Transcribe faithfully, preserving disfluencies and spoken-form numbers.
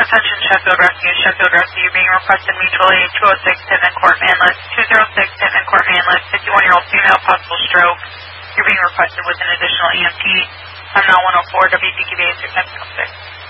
Attention Sheffield Rescue, Sheffield Rescue, you're being requested mutual aid, two oh six Pittman Court Manless, two oh six Pittman Court Manless, fifty-one-year-old female, possible stroke. You're being requested with an additional E M T. I'm now one oh four, W B Q B A six nine six.